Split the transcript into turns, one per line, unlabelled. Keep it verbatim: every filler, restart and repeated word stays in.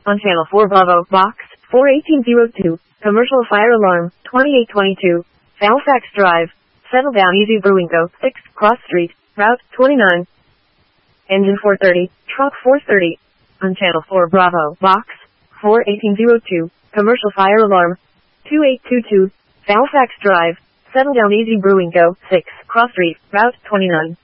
On channel four Bravo, box four eighteen oh two, commercial fire alarm, twenty-eight twenty-two, Halifax Drive, settle down easy Brewing Go, six, Cross Street, Route twenty-nine. Engine four thirty, truck four thirty. On channel four Bravo, box four eighteen oh two, commercial fire alarm, twenty-eight twenty-two, Halifax Drive, settle down easy Brewing Go, six, Cross Street, Route twenty-nine.